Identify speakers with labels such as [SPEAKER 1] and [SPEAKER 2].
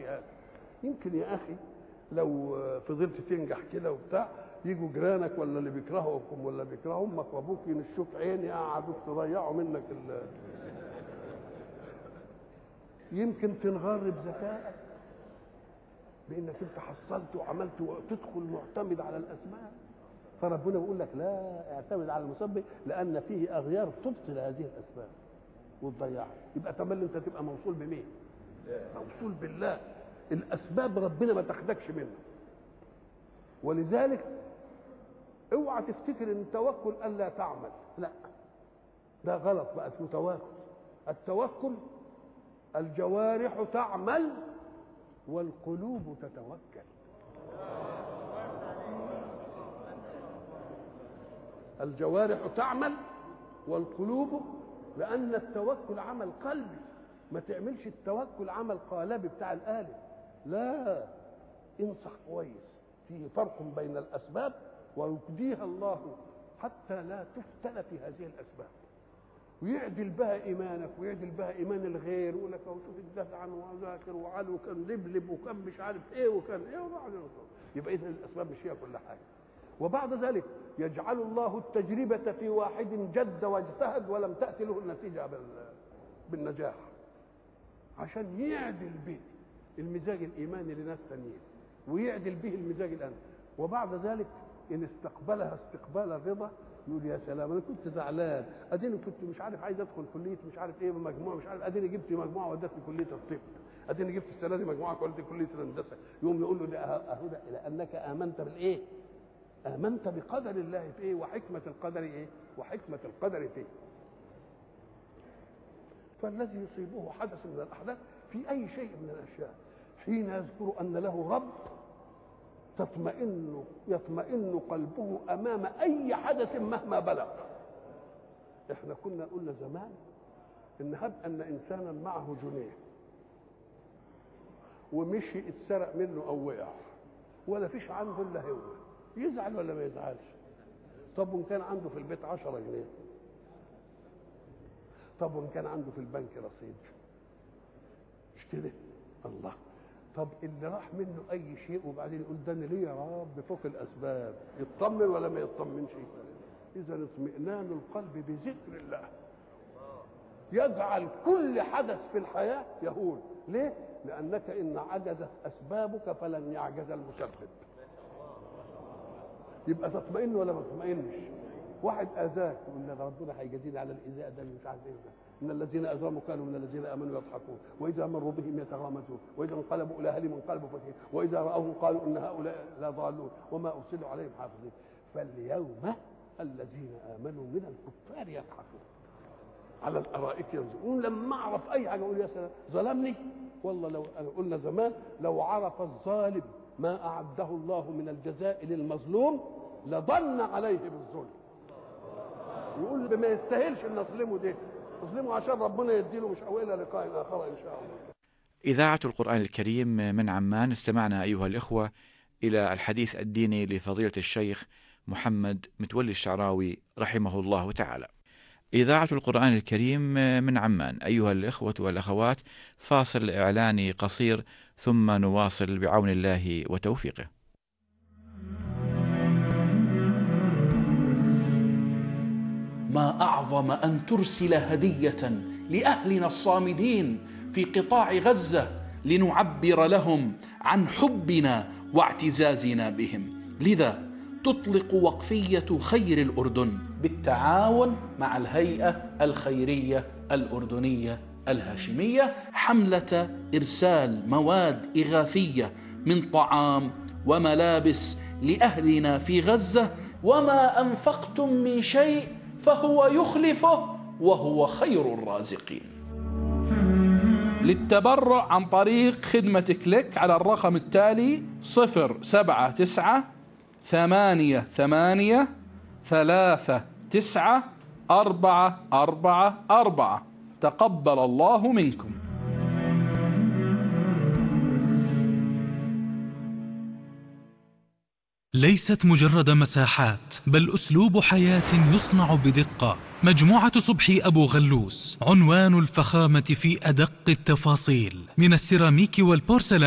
[SPEAKER 1] هذا. يمكن يا اخي لو فضلت تنجح كده وبتاع، يجوا جيرانك ولا اللي بيكرهوكم ولا بيكرهوا امك وابوك ينشوك عيني يقعدوك تضيعوا منك يمكن تنغر بذكائك بانك انت حصلت وعملت وتدخل معتمد على الاسباب. فربنا بيقول لك لا، اعتمد على المسبب لان فيه اغيار تبطل هذه الاسباب وتضيعها. يبقى تملي انت تبقى موصول بمين؟ موصول بالله. الاسباب ربنا ما تاخدكش منها. ولذلك اوعى تفتكر ان التوكل الا تعمل، لا، ده غلط بقى، اسمه توكل. التوكل الجوارح تعمل والقلوب تتوكل. الجوارح تعمل والقلوب، لأن التوكل عمل قلبي، ما تعملش التوكل عمل قالبي بتاع الآلة. لا، انصح كويس، فيه فرق بين الأسباب ويقضيها الله حتى لا تفتن في هذه الأسباب، ويعدل بها إيمانك ويعدل بها إيمان الغير. يقول لك شوف الدفع وذاكر وعلو وكان لبلب وكان مش عارف إيه وكان إيه وبعد. يبقى إذن الأسباب مش هي كل حاجة. وبعد ذلك يجعل الله التجربة في واحد جد واجتهد ولم تأتي له النتيجة بالنجاح، عشان يعدل به المزاج الإيماني لناس ثانيين ويعدل به المزاج الآن. وبعد ذلك إن استقبلها استقبال الرضا يقول يا سلام، أنا كنت زعلان، أديني كنت مش عارف عايز أدخل كلية مش عارف إيه بمجموعة مش عارف، أديني جبت مجموعة ودتني كلية الطب، أديني جبت السنة دي مجموعة ودتني كلية الهندسة. يقوم يقول له ده أهو ده لأنك آمنت بالإيه؟ آمنت بقدر الله في إيه؟ وحكمة القدر إيه؟ وحكمة القدر فيه. فالذي يصيبه حدث من الأحداث في أي شيء من الأشياء حين يذكر أن له رب يطمئن قلبه أمام أي حدث مهما بلغ. إحنا كنا قلنا زمان إن هب أن إنسانا معه جنيه ومشي اتسرق منه أو وقع ولا فيش عنده إلا هو، يزعل ولا ما يزعلش؟ طب وإن كان عنده في البيت 10 جنيه؟ طب وإن كان عنده في البنك رصيد؟ مش كده؟ الله. طب اللي راح منه أي شيء وبعدين يقول ده أنا ليه يا رب فوق الأسباب، يطمن ولا ما يطمنش؟ إذا اطمئنان القلب بذكر الله يجعل كل حدث في الحياة يهون. ليه؟ لأنك إن عجزت أسبابك فلن يعجز المسبب. يبقى تطمئن ولا ما تطمئنش؟ واحد اذاك يقول له ربنا هيجازيني على الايذاء ده مش عارف ايه، ان الذين اجرموا كانوا من الذين امنوا يضحكون واذا مروا بهم يتغامزون واذا انقلبوا الى اهلهم انقلبوا فكهين واذا راوهم قالوا ان هؤلاء لضالون وما ارسلوا عليهم حافظين. فاليوم الذين امنوا من الكفار يضحكون على الارائك ينظرون. لما اعرف اي حاجه اقول يا سلام ظلمني. والله لو قلنا زمان لو عرف الظالم ما اعده الله من الجزاء للمظلوم لظن عليه بالظلم. يقول ما يستاهلش ان نظلمه، ده نظلمه عشان ربنا يديله مش الى لقاء اخر ان شاء الله.
[SPEAKER 2] إذاعة القرآن الكريم من عمان، استمعنا أيها الإخوة إلى الحديث الديني لفضيلة الشيخ محمد متولي الشعراوي رحمه الله تعالى. إذاعة القرآن الكريم من عمان أيها الإخوة والأخوات، فاصل إعلاني قصير ثم نواصل بعون الله وتوفيقه.
[SPEAKER 3] ما أعظم أن ترسل هدية لأهلنا الصامدين في قطاع غزة لنعبر لهم عن حبنا واعتزازنا بهم. لذا تطلق وقفية خير الأردن بالتعاون مع الهيئة الخيرية الأردنية الهاشمية حملة إرسال مواد إغاثية من طعام وملابس لأهلنا في غزة. وما أنفقتم من شيء فهو يخلفه وهو خير الرازقين. للتبرع عن طريق خدمة كليك على الرقم التالي 07938394444. تقبل الله منكم.
[SPEAKER 4] ليست مجرد مساحات بل أسلوب حياة يصنع بدقة. مجموعة صبحي أبو غلوس عنوان الفخامة في أدق التفاصيل، من السيراميك والبورسلان